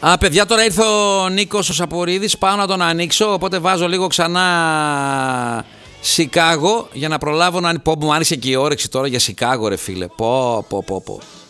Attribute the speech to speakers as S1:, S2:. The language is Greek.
S1: Παιδιά, τώρα ήρθε ο Νίκος ο Σαπορίδης. Πάω να τον ανοίξω. Οπότε βάζω λίγο ξανά Σικάγο για να προλάβω να. Πω, μου άρεσε και η όρεξη τώρα για Σικάγο, ρε φίλε. Πω.